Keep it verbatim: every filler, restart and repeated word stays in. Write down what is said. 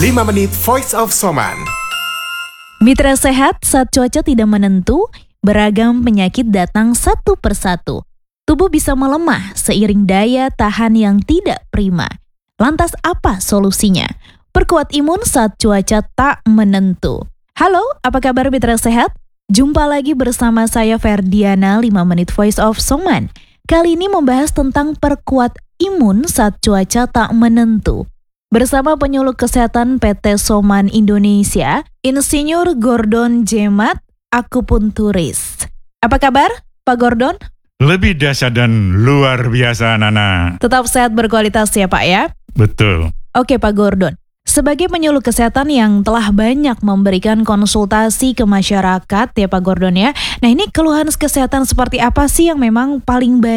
lima menit Voice of Soman. Mitra sehat, saat cuaca tidak menentu, beragam penyakit datang satu persatu. Tubuh bisa melemah seiring daya tahan yang tidak prima. Lantas apa solusinya? Perkuat imun saat cuaca tak menentu. Halo, apa kabar mitra sehat? Jumpa lagi bersama saya Ferdiana, lima menit Voice of Soman. Kali ini membahas tentang perkuat imun saat cuaca tak menentu. Bersama penyuluh kesehatan P T Soman Indonesia, Insinyur Gordon Jemat, akupunturis. Apa kabar, Pak Gordon? Lebih dahsyat dan luar biasa, Nana. Tetap sehat berkualitas ya, Pak ya? Betul. Oke, Pak Gordon. Sebagai penyuluh kesehatan yang telah banyak memberikan konsultasi ke masyarakat ya, Pak Gordon ya. Nah, ini keluhan kesehatan seperti apa sih yang memang paling banyak